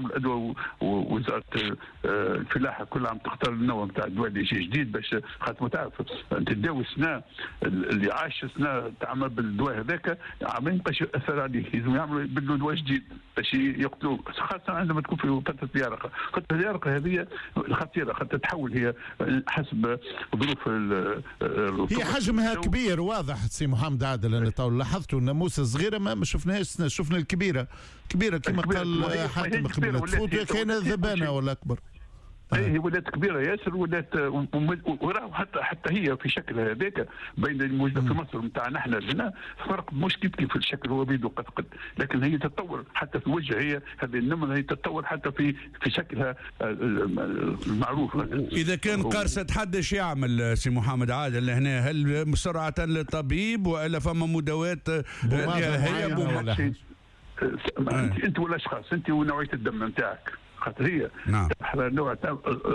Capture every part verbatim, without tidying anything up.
تعمل ادويه، ووزاره الفلاحه كل عام تختار النوع نتاع الدواء اللي يجي جديد، باش خاطر تعرف انت تداوي سنه اللي عاش سنه تعمل بالدواء هذاك عامين باش ياثر عليه، لازم يعملوا يبدلوا دواء جديد باش يقتلوه، خاصه عندما تكون في فتره اليرقه. فتره اليرقه هذه خطيره، خاطر تتحول هي حسب ظروف هي حجمها كبير واضح. سي محمد عادل انا تو لاحظت الناموس الصغيره ما شفناهاش، شفنا الكبيره كبيره كما قال حاتم قبل تفوت كاينه ذبانه ولا اكبر. اي هي ولات كبيره ياسر، ولات وراه حتى حتى هي في شكلها هذاك بين الموجوده في مصر نتاعنا احنا هنا فرق مش كيف كيف الشكل هو بيدو قد قد، لكن هي تتطور حتى في الوجه، هي هذه النمله هي تتطور حتى في في شكلها المعروف. اذا كان قارصه حد ايش يعمل سي محمد عادل هنا؟ هل مسرعه للطبيب والا فما مداوات هي انت انت ولا اشخاص انت ونوعيه الدم نتاعك، خاطر هي نعم تحرى نوع تاع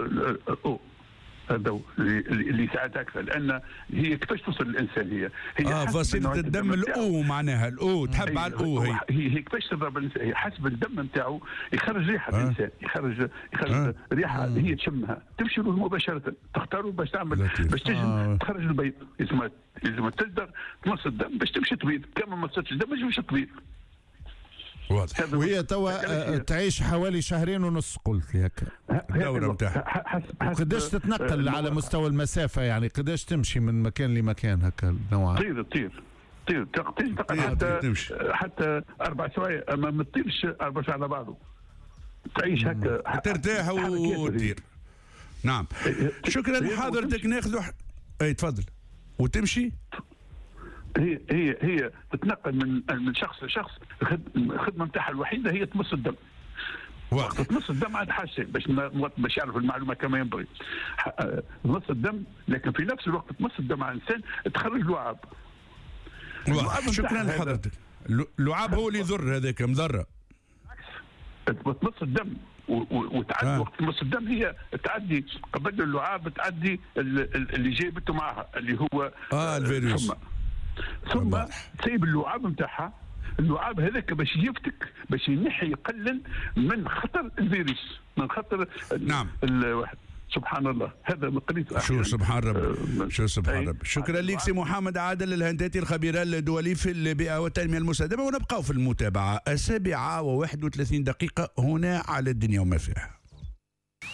هذا اللي يساعد اكثر، لان هي كيفاش توصل للانسان. هي هي اه فصيله الدم الاو معناها الاو تحب على الاو هي هي هي كيفاش تضرب الانسان، هي حسب الدم نتاعو يخرج ريحه آه. الانسان، يخرج يخرج آه. ريحه آه. هي تشمها تمشي له مباشره، تختاروا باش تعمل لطيف. باش تجي آه. تخرج البيض، لازم لازم تقدر تمص الدم باش تمشي طبيب، كما ما مصتش الدم ما تمشي طبيب. واضح. وهي توا تعيش حوالي شهرين ونص قلت لي هكا الدورة نتاعها. وقداش تتنقل على مستوى المسافة، يعني قداش تمشي من مكان لمكان هكا نوعا؟ تطير تطير تطير تطير حتى تمشي. حتى أربع سوايع ما ما تطيرش أربع ساعات على بعضه، تعيش هكا ترتاح وتطير. نعم شكرا لحضرتك. ناخذ اي تفضل. وتمشي هي هي هي تتنقل من من شخص لشخص، الخدمه نتاعها الوحيده هي تمص الدم. وقت تمص الدم عاد حاجه باش باش يعرف المعلومه كما ينبغي. تمص الدم، لكن في نفس الوقت تمص الدم على الانسان تخرج لعاب. شكرا لحضرتك. اللعاب هو اللي يضر، هذاك مضره. تمص الدم وتعدي آه. وقت تمص الدم هي تعدي قبل اللعاب، تعدي اللي جايبته معها اللي هو اه الفيروس، ثم تسيب اللعاب نتاعها. اللعاب هذاك باش يفتك، باش ينحي يقلل من خطر الفيروس، من خطر نعم الواحد. سبحان الله، هذا قريت شو سبحان ربي شو سبحان ربي. شكرا لك سي محمد عادل الهنداتي الخبير الدولي في البيئة والتنمية المستدامة، ونبقى في المتابعة. السابعة وواحد وثلاثين دقيقة هنا على الدنيا وما فيها.